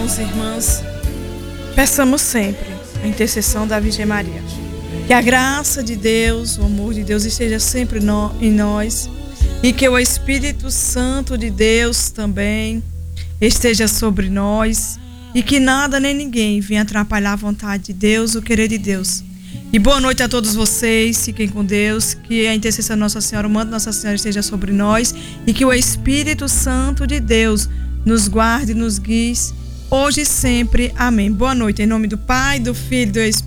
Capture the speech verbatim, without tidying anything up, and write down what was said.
irmãos e irmãs, peçamos sempre a intercessão da Virgem Maria. Que a graça de Deus, o amor de Deus esteja sempre no, em nós e que o Espírito Santo de Deus também esteja sobre nós e que nada nem ninguém venha atrapalhar a vontade de Deus, o querer de Deus. E boa noite a todos vocês, fiquem com Deus, que a intercessão de Nossa Senhora, o manto de Nossa Senhora esteja sobre nós e que o Espírito Santo de Deus nos guarde e nos guie hoje e sempre. Amém. Boa noite, em nome do Pai, do Filho e do Espírito.